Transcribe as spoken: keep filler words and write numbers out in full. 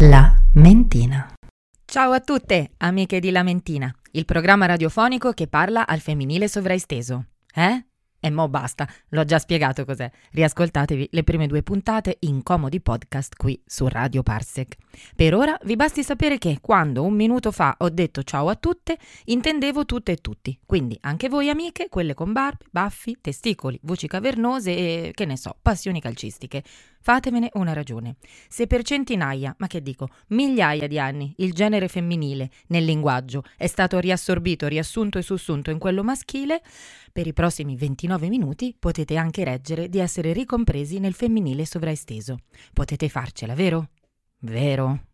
La Mentina. Ciao a tutte, amiche di La Mentina, il programma radiofonico che parla al femminile sovraesteso. Eh? E mo basta, l'ho già spiegato cos'è. Riascoltatevi le prime due puntate in comodi podcast qui su Radio Parsec. Per ora vi basti sapere che quando un minuto fa ho detto ciao a tutte, intendevo tutte e tutti. Quindi anche voi amiche, quelle con barbe, baffi, testicoli, voci cavernose e, che ne so, passioni calcistiche. Fatevene una ragione. Se per centinaia, ma che dico, migliaia di anni, il genere femminile nel linguaggio è stato riassorbito, riassunto e sussunto in quello maschile, per i prossimi ventinove minuti potete anche reggere di essere ricompresi nel femminile sovraesteso. Potete farcela, vero? Vero?